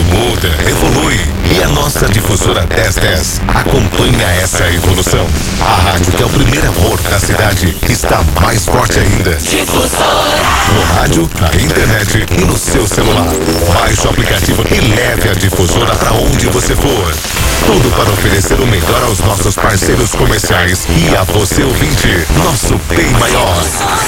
muda, evolui e a nossa difusora 1010 acompanha essa evolução. A rádio que é o primeiro amor da cidade está mais forte ainda. Difusora. No rádio, na internet e no seu celular. Baixe o aplicativo e leve a difusora para onde você for. Tudo para oferecer o melhor aos nossos parceiros comerciais e a você ouvinte, nosso bem maior.